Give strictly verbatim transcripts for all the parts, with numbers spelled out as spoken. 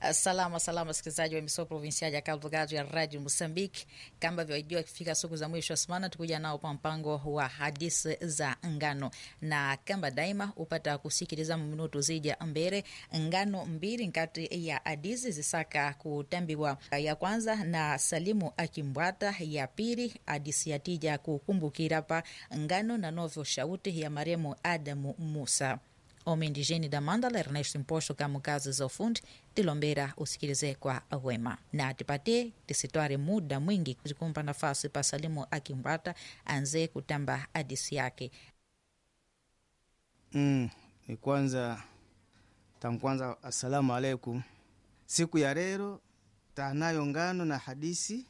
Salama salama, wasikilizaji wa emissão provincial ya Cabo Delgado ya Radio Moçambique. Kama vyaijua, kifika siku za mwisho wa semana tukuja nao pa mpango wa hadithi za ngano, na kama daima upata kusikiliza minuto zija mbere ngano mbili nkati ya hadithi zisaka kutambiwa. Ya kwanza na Salimu Akimbwata, ya pili hadithi ya tija kukumbukira pa ngano na novyo shauti ya maremo Adamu Musa. Homem indigene da Mandala, Ernesto Imposto, kama kazi za ufundi tilombera usikilize kwa wema na tipate tisitware muda mwingi kuzikumpa nafasi pa Salimu Akimbwata anze kutamba hadisi yake. Mm, ni kwanza tamkwanza assalamu alaikum. Siku ya leo tanayo ngano na hadisi.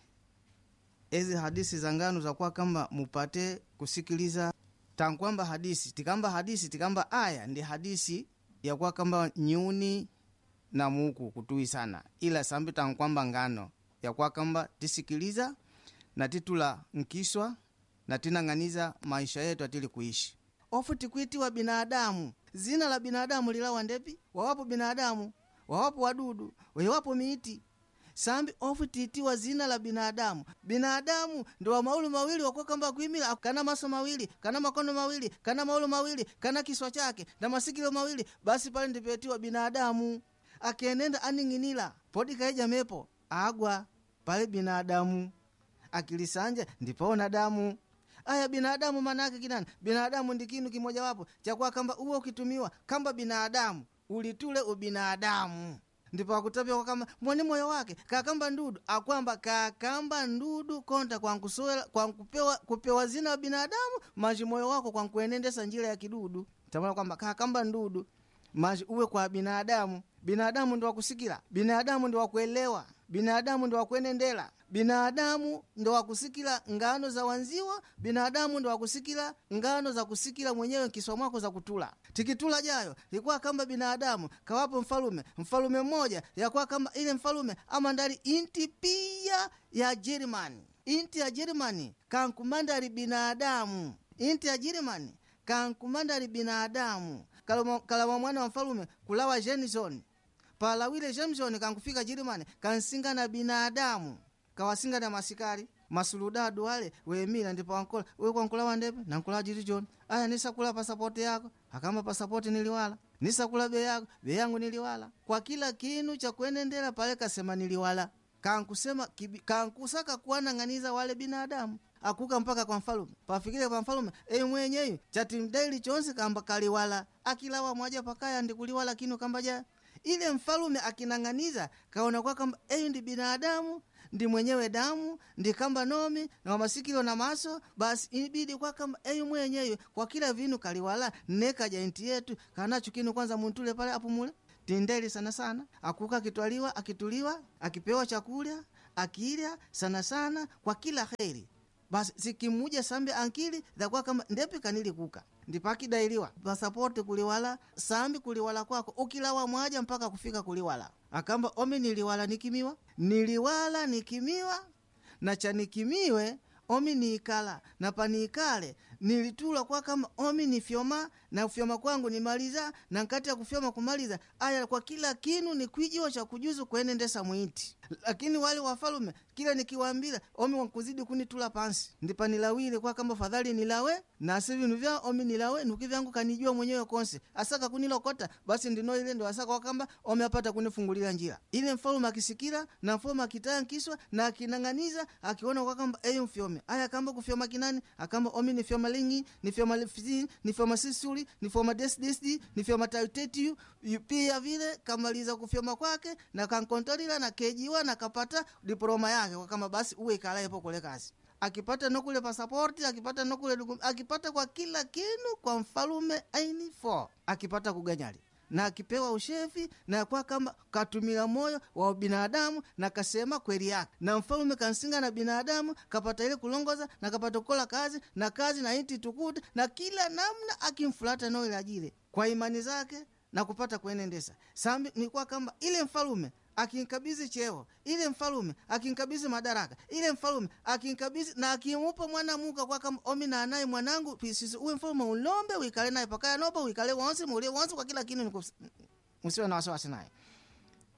Ezi hadisi za ngano za kwa kamba mupate kusikiliza tankwamba hadisi tikamba hadisi tikamba aya ndi hadisi ya kwa kamba nyuni na muku kutui sana, ila sambi tankwamba ngano ya kwa kamba tisikiliza na titula nkiswa na tinanganiza maisha yetu atili kuishi. Ofu tikuitiwa binadamu, zina la binadamu lilawa ndepi, wawapo binadamu, wawapo wadudu, wawapo miti. Sambi ofu titiwa zina la binadamu. Binadamu ndo wa maulu mawili wako kamba kuimila, kana maso mawili, kana makono mawili, kana maulu mawili, kana kiswa chake na masikilo mawili. Basi pale ndipetiwa binadamu. Akienenda aninginila podi kaeja mepo agwa pale binadamu. Akilisanja ndipaona damu. Aya, binadamu manake kinani? Binadamu ndikinu kimoja wapo chakwa kamba uwe ukitumiwa kamba binadamu ulitule ubinadamu. Ndipo akutapia kwa kama mwani moyo wake kakamba ndudu akwamba kakamba ndudu konta kwa nkusoela kwa kupewa kupewa zina wa binadamu maji moyo wako kwa kuenendesa njira ya kidudu. Tamana kwamba kakamba ndudu maji uwe kwa binadamu. Binadamu ndo wakusikila, binadamu ndo wakuelewa, binadamu ndo wakuenendela, binadamu ndo wakusikila ngano za wanziwa, binadamu ndo wakusikila ngano za kusikila mwenyewe kiswa mwako za kutula. Tikitula jayo likuwa kamba binadamu kawapo mfalume, mfalume mmoja ya kwa kamba ile mfalume ama ndari inti pia ya Jerumani. Inti ya Jerumani kankumandari binadamu, inti ya Jerumani kankumandari binadamu. Kalama, kalama mwana wa mfalume kulawa Jenison palawile Jenison kankufika Jerumani kansinga na binadamu kawasinga na masikari masuludadu wale wemila ndipo wankola we kwa nkulawa ndepe na nkulawa Jenison. Aya, nisa kula pasapoti yako akamba pasapoti niliwala, nisa kula be yako be yangu niliwala. Kwa kila kinu cha kuenendela pale kasema niliwala. Kankusema kankusaka kuana nganiza wale binadamu akuka mpaka kwa mfalume pafikile kwa mfalume eyu mwenyeyu chatimdaili chonsi kamba kaliwala. Akilawa mwaja pakaya ndikuliwala kinu kamba ja ile mfalume akinanganiza kaona kwa kamba eyu ndi binadamu ndi mwenyewe damu ndi kamba nomi na masikilo na maso. Basi inibidi kwa kamba eyu mwenyeyu kwa kila vinu kaliwala neka jainti yetu kanacho kinu kwanza muntule pale apu mule tindeli sana sana akuka kitwaliwa akituliwa akipewa chakula akilya sana sana kwa kila kheri. Basi sikimuja sambi ankili za kwa kama ndepi kanili kuka ndipaki dailiwa pasapoti kuliwala sambi kuliwala kwako ukilawa mwaja mpaka kufika kuliwala akamba ome niliwala nikimiwa niliwala nikimiwa na chanikimiwe omi niikala na panikale nilitula kwa kama omi nifyoma na ufyoma kwangu nimaliza na nkati ya kufyoma kumaliza. Aya, kwa kila kinu ni kuijiwa cha kujuzu kuenendesa mwiti. Lakini wale wafalume kila nikiwaambila omi wakuzidi kunitula pansi ndipa nilawile kwa kama fadhali nilawe na asivinu vya omi nilawe nukivyangu kanijua mwenyewe konse asaka kunilokota. Basi ndino ile ndo asaka kwa kamba omi apata kunifungulila njira. Ile mfalume akisikila na mfalume akitaya nkiswa na akinanganiza akiona kwa kamba eyu mfyome. Aya, kamba kufyoma kinani akamba omi ni fyoma lingi ni fyoma lefizini ni fyoma sisuli ni fyoma desdesdi ni fyoma tauteti pia vile kamaliza kufyoma kwake na kankontolila na kejiwa na kapata diploma yake kwa kama basi uwe ikalae po kule kazi. Akipata nokule pasapoti akipata nokule akipata kwa kila kinu kwa mfalume aini fo akipata kuganyali na akipewa ushefi na kwa kama katumila moyo wa binadamu na kasema kweli yake na mfalume kansinga na binadamu kapata ile kulongoza na kapata kukola kazi na kazi na inti tukuta na kila namna akimfulata no ile ajile kwa imani zake na kupata kuenendesa. Sambi ni kwa kamba ile mfalume akinkabizi cheo, ile mfalume akinkabizi madaraka, ile mfalume akinkabizi na akimupa mwana muka kwa kama omi na anaye mwanangu pisisi uwe mfalume ulombe uikale naye pakaya nopa uikale wansi mulie wansi kwa kila kinu. Musiwe na wasiwasi naye.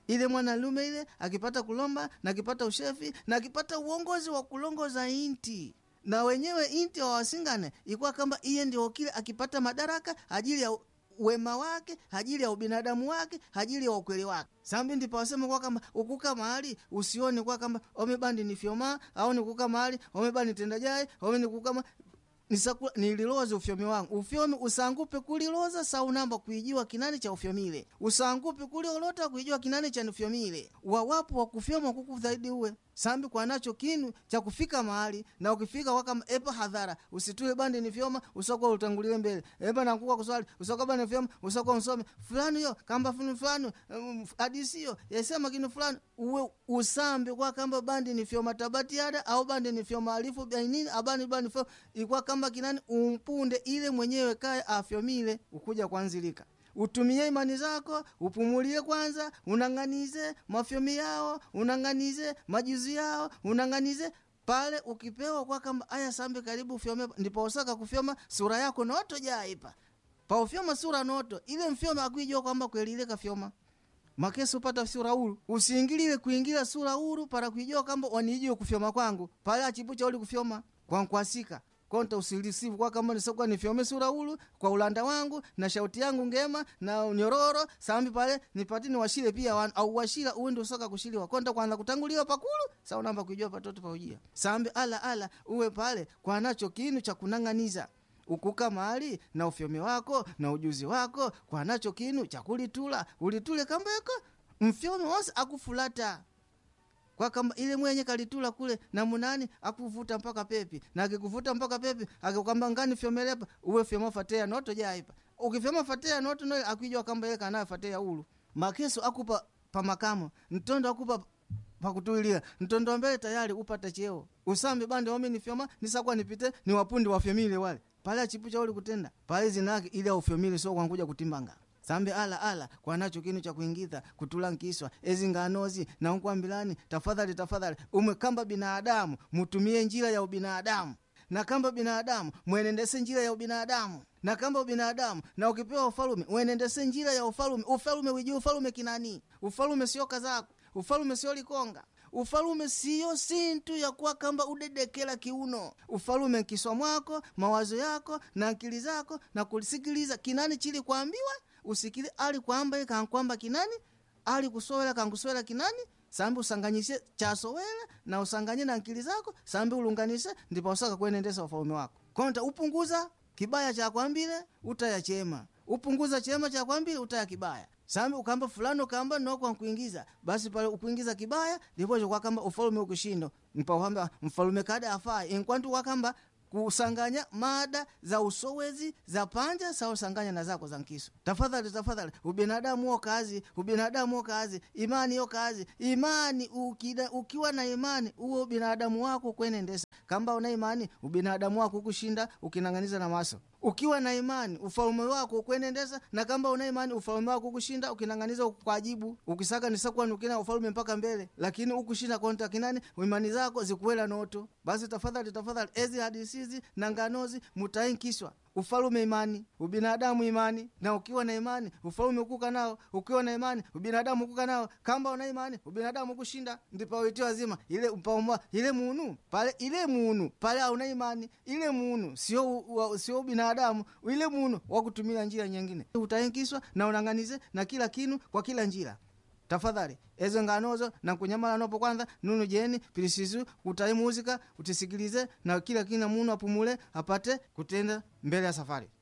ile mwanalume ile akipata kulomba na akipata ushefi na akipata uongozi wa kulongoza inti, na wenyewe inti wa wasingane ikuwa kamba iye ndio kile akipata madaraka ajili ya wema wake, ajili ya ubinadamu wake, ajili ya ukweli wake. Sambi ndipo wasema kwa kamba ukuka mahali usione kwa kamba omebandi ni fioma au ni kuka mahali omebandi tendajai ome ni kuka ma... Nisakula nililoza ufyomi wangu. Ufyomi usangupe kuliloza saunamba kuijua kinani cha ufyomile. Usangupe kuliolota kuijua kinani cha ufyomile. Wawapo wa kufyoma kukudhaidi uwe. Sambi kwa nacho kinu cha kufika mahali na ukifika waka epa hadhara. Usitule bandi ni fyoma usakwa utangulie mbele. Epa na kuka kuswali usakwa bandi ni fyoma usakwa usome. Fulani yo kamba funu fulani um, hadisi yo yasema kinu fulani uwe usambi kwa kamba bandi ni fyoma tabati yada au bandi ni fyoma alifu nini abani bandi fyoma ikuwa kamba kinani umpunde ile mwenyewe kaya afyomile ukuja kwanzilika. Utumie imani zako, upumulie kwanza, unanganize mafyomi yao, unanganize majuzi yao, unanganize pale ukipewa kwa kamba aya sambi karibu ufyome, ndipo usaka kufyoma sura yako noto jaipa. Pa ufyoma sura noto, ile mfyoma akuijua kwamba kuelileka fyoma. Makesi upata sura uru, usiingilile kuingira sura uru para kuijua kwamba wanijua kufyoma kwangu, pale achipucha uli kufyoma kwa nkwasika. Konta usilisivu kwa kama nisokuwa nifyome sura ulu kwa ulanda wangu na shauti yangu ngema na nyororo sambi pale nipati ni washile pia wan, au washila uende usoka kushiliwa konta kwanza kutanguliwa pakulu sawa namba kujua patoto pa ujia sambi ala ala uwe pale kwa nacho kinu cha kunanganiza ukuka mahali na ufyome wako na ujuzi wako kwa nacho kinu cha kulitula ulitule kambeko mfyome wose akufulata kwa kamba ile mwenye kalitula kule na munani akuvuta mpaka pepi na akikuvuta mpaka pepi akikwamba ngani fyomelepa uwe fyoma fatea noto jaipa ukifyoma fatea noto no akijua kamba yeye kana fatea ulu makeso akupa pa makamo ntondo akupa pakutulia ntondo mbele tayari upata cheo usambe bande wame ni fyoma nisakwa nipite ni wapundi wa fyomile wale pale achipucha ule kutenda pale zinake ile ufyomile sio kwa kuja kutimbanga sambe ala ala kwa nacho kinu cha kuingiza kutula nkiswa ezi nganozi na unkwambilani tafadhali tafadhali umwe kamba binadamu mutumie njira ya ubinadamu na kamba binadamu mwenendese njira ya ubinadamu na kamba ubinadamu na ukipewa ufalume mwenendese njira ya ufalume ufalume wijue ufalume kinani ufalume sio kazako ufalume sio likonga ufalume siyo sintu ya kuwa kamba udedekela kiuno ufalume kiswa mwako mawazo yako na akili zako na kulisikiliza kinani chili kuambiwa usikili ali kwamba kankwamba kinani ali kusowela kankusowela kinani sambi usanganyishe chasowela na usanganye na akili zako sambi ulunganishe ndipo usaka kuenendesa ufalume wako konta upunguza kibaya cha kwambile utaya chema upunguza chema cha kwambile utaya kibaya sambi ukamba fulano kamba no kwa kuingiza basi pale ukuingiza kibaya ndipo kwa kamba ufalume ukushindo mpawamba mfalume kada afai inkwantu kwa kamba kusanganya mada za usowezi za panja sawa sanganya na zako za nkiso tafadhali tafadhali ubinadamu wa kazi ubinadamu wa kazi imani yo kazi imani ukida, ukiwa na imani uo binadamu wako kuenendesa kamba una imani ubinadamu wako kushinda ukinanganiza na maso ukiwa na imani ufalume wako kuenendesa na kamba una imani ufalume wako kushinda ukinanganiza kwa ajibu ukisaka nisakwa nukina ufalume mpaka mbele lakini ukushinda konta kinani imani zako zikuwela noto basi tafadhali tafadhali ezi hadisizi na nganozi mutainkiswa ufalume imani ubinadamu imani na ukiwa na imani ufalume ukuka nao ukiwa na imani ubinadamu ukuka nao kamba una imani ubinadamu kushinda ndipo witi wazima ile upaumwa ile munu pale ile munu pale una imani ile munu sio sio binadamu ile munu wa kutumia njia nyingine utainkiswa na unanganize na kila kinu kwa kila njira tafadhali ezo nganozo na kunyamala nopo kwanza nunu jeni pilisizu utai muzika utisikilize na kila kina munu apumule apate kutenda mbele ya safari